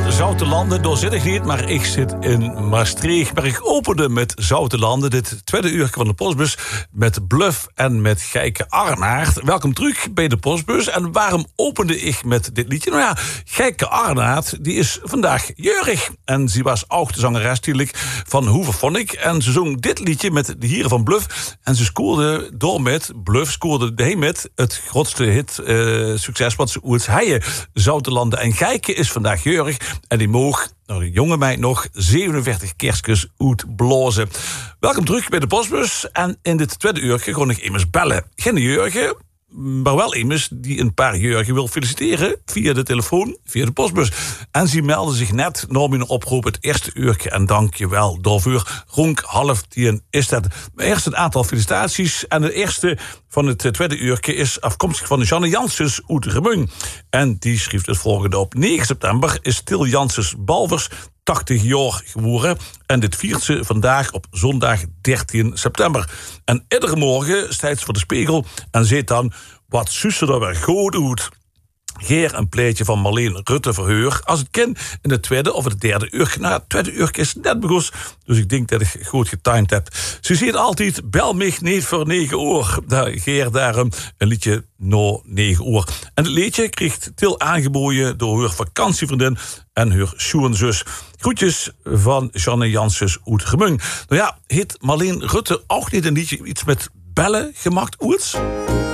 Zoutelanden, doorzinnig niet, maar ik zit in Maastricht. Maar ik opende met Zoutelanden, dit tweede uur van de Postbus, met Bluff en met Gijke Arnaert. Welkom terug bij de Postbus. En waarom opende ik met dit liedje? Nou ja, Gijke Arnaert, die is vandaag jeurig. En ze was ook de zangeres natuurlijk van Hoevefonic. En ze zong dit liedje met de heren van Bluff. En ze scoorde door met Bluff, scoorde hij met het grootste hit succes wat ze ooit hadden. Zoutelanden. En Gijke is vandaag jeurig. En die moog, een jonge meid nog, 47 kerstjes uitblazen. Welkom terug bij de Postbus. En in dit tweede uurtje gewoon nog immers bellen. Geen jeugd, maar wel immers die een paar jeugden wil feliciteren via de telefoon, via de Postbus. En ze melden zich net naar mijn oproep het eerste uurtje. En dank je wel daarvoor. Rond 9:30 is dat. Eerst een aantal felicitaties. En de eerste van het tweede uurtje is afkomstig van Janne Janssens uit Remung. En die schreef het volgende op. 9 september is Til Janssens Balvers 80 jaar geworden. En dit viert ze vandaag op zondag 13 september. En iedere morgen staat ze voor de spiegel en ziet dan: wat zussen er weer goed uit. Geer een pleetje van Marleen Rutte verheur. Als het kind in het tweede of het derde uur. Nou, het tweede uur is net begonnen. Dus ik denk dat ik goed getimed heb. Ze ziet altijd: bel mich niet voor 9 uur. Geer daarom een liedje na 9 uur. En het liedje kreeg Til aangeboden door haar vakantievriendin en haar schoenzus. Groetjes van Janne Janssens uit Gemung. Nou ja, heeft Marleen Rutte ook niet een liedje iets met bellen gemaakt? Oets?